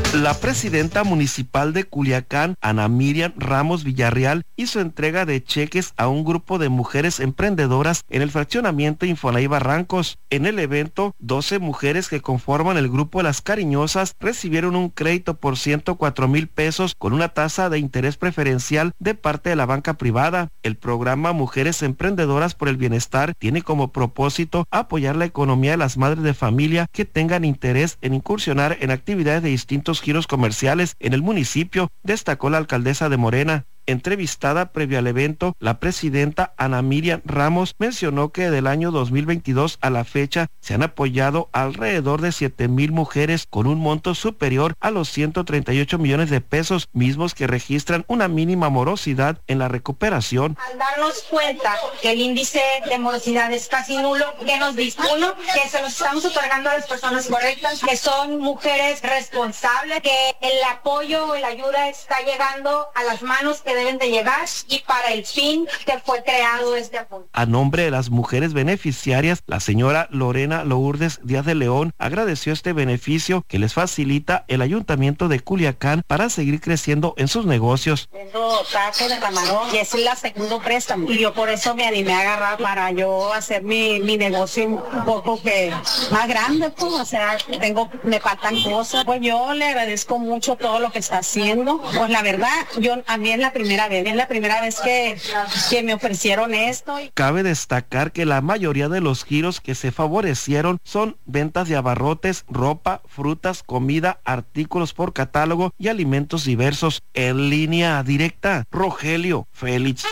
La presidenta municipal de Culiacán, Ana Miriam Ramos Villarreal, hizo entrega de cheques a un grupo de mujeres emprendedoras en el fraccionamiento Infonavit Barrancos. En el evento, 12 mujeres que conforman el grupo Las Cariñosas recibieron un crédito por 104,000 pesos con una tasa de interés preferencial de parte de la banca privada. El programa Mujeres Emprendedoras por el Bienestar tiene como propósito apoyar la economía de las madres de familia que tengan interés en incursionar en actividades de distintos giros comerciales en el municipio, destacó la alcaldesa de Morena. Entrevistada previo al evento, la presidenta Ana Miriam Ramos mencionó que del año 2022 a la fecha se han apoyado alrededor de 7,000 mujeres con un monto superior a los 138 millones de pesos, mismos que registran una mínima morosidad en la recuperación. Al darnos cuenta que el índice de morosidad es casi nulo, ¿qué nos dice? Uno, que se los estamos otorgando a las personas correctas, que son mujeres responsables, que el apoyo y la ayuda está llegando a las manos que deben de llegar y para el fin que fue creado este apoyo. A nombre de las mujeres beneficiarias, la señora Lorena Lourdes Díaz de León agradeció este beneficio que les facilita el Ayuntamiento de Culiacán para seguir creciendo en sus negocios. Vendo tacos de camarón y es la segundo préstamo y yo por eso me animé a agarrar para yo hacer mi negocio un poco que más grande, pues, o sea, me faltan cosas. Pues yo le agradezco mucho todo lo que está haciendo. Pues la verdad, a mí es la primera vez que me ofrecieron esto. Cabe destacar que la mayoría de los giros que se favorecieron son ventas de abarrotes, ropa, frutas, comida, artículos por catálogo y alimentos diversos. En línea directa, Rogelio Félix.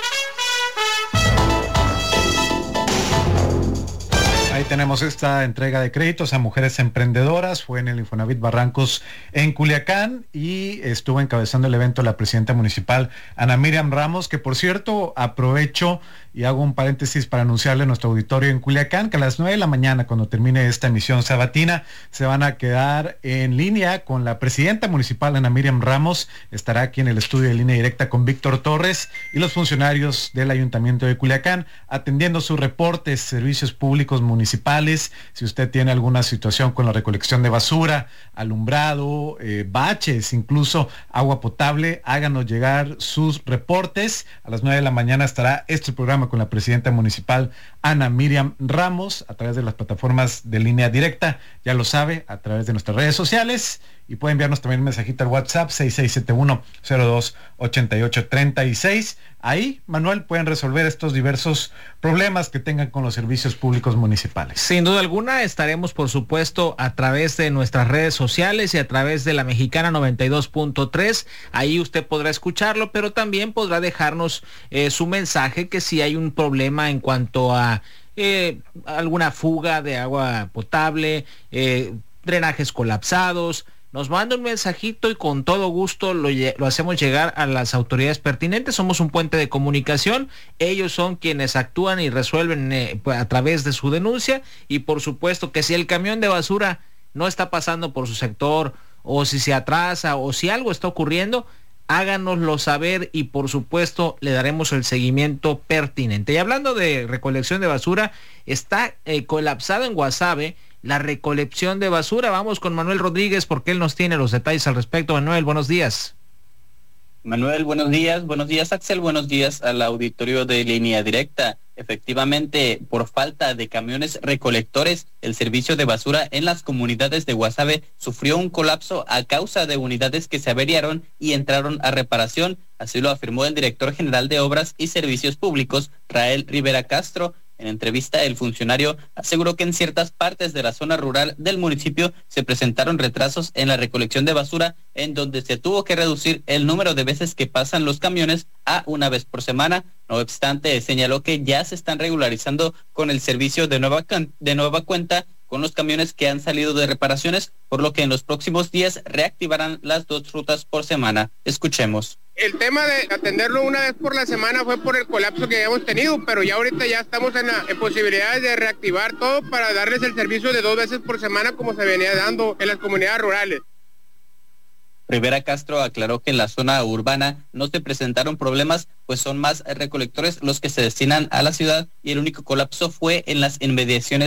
Ahí tenemos esta entrega de créditos a mujeres emprendedoras, fue en el Infonavit Barrancos en Culiacán y estuvo encabezando el evento la presidenta municipal Ana Miriam Ramos, que por cierto aprovecho y hago un paréntesis para anunciarle a nuestro auditorio en Culiacán que a las 9 de la mañana, cuando termine esta emisión sabatina, se van a quedar en línea con la presidenta municipal Ana Miriam Ramos, estará aquí en el estudio de Línea Directa con Víctor Torres y los funcionarios del Ayuntamiento de Culiacán atendiendo sus reportes, servicios públicos municipales. Si usted tiene alguna situación con la recolección de basura, alumbrado, baches, incluso agua potable, háganos llegar sus reportes. A las 9 de la mañana estará este programa con la presidenta municipal Ana Miriam Ramos a través de las plataformas de Línea Directa, ya lo sabe, a través de nuestras redes sociales, y puede enviarnos también un mensajito al WhatsApp 6671-028836. Ahí, Manuel, pueden resolver estos diversos problemas que tengan con los servicios públicos municipales. Sin duda alguna, estaremos, por supuesto, a través de nuestras redes sociales y a través de la Mexicana 92.3. Ahí usted podrá escucharlo, pero también podrá dejarnos su mensaje, que si hay un problema en cuanto a alguna fuga de agua potable, drenajes colapsados, nos manda un mensajito y con todo gusto lo hacemos llegar a las autoridades pertinentes. Somos un puente de comunicación, ellos son quienes actúan y resuelven a través de su denuncia. Y por supuesto que si el camión de basura no está pasando por su sector, o si se atrasa, o si algo está ocurriendo, háganoslo saber y por supuesto le daremos el seguimiento pertinente. Y hablando de recolección de basura, está colapsado en Guasave la recolección de basura. Vamos con Manuel Rodríguez porque él nos tiene los detalles al respecto. Manuel, buenos días. Manuel, buenos días Axel, buenos días al auditorio de Línea Directa. Efectivamente, por falta de camiones recolectores, el servicio de basura en las comunidades de Guasave sufrió un colapso a causa de unidades que se averiaron y entraron a reparación. Así lo afirmó el director general de Obras y Servicios Públicos, Rael Rivera Castro. En entrevista, el funcionario aseguró que en ciertas partes de la zona rural del municipio se presentaron retrasos en la recolección de basura, en donde se tuvo que reducir el número de veces que pasan los camiones a una vez por semana. No obstante, señaló que ya se están regularizando con el servicio de nueva cuenta con los camiones que han salido de reparaciones, por lo que en los próximos días reactivarán las 2 rutas por semana. Escuchemos. El tema de atenderlo una vez por la semana fue por el colapso que habíamos tenido, pero ya ahorita ya estamos en posibilidades de reactivar todo para darles el servicio de 2 veces por semana como se venía dando en las comunidades rurales. Rivera Castro aclaró que en la zona urbana no se presentaron problemas, pues son más recolectores los que se destinan a la ciudad y el único colapso fue en las inmediaciones